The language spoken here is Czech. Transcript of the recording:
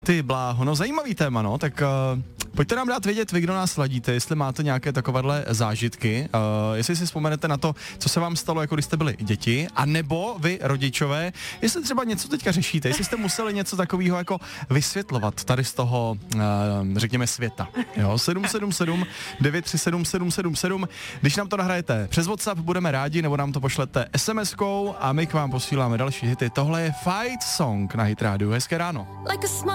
Ty bláho, no zajímavý téma, no, tak pojďte nám dát vědět vy, kdo nás sladíte, jestli máte nějaké takovéhle zážitky, jestli si vzpomenete na to, co se vám stalo, jako když jste byli děti, a nebo vy, rodičové, jestli třeba něco teďka řešíte, jestli jste museli něco takového jako vysvětlovat tady z toho, řekněme, světa. Jo, 777 937 777, když nám to nahrajete přes WhatsApp, budeme rádi, nebo nám to pošlete SMS-kou a my k vám posíláme další hity. Tohle je Fight Song na Hit Radio. Hezké ráno.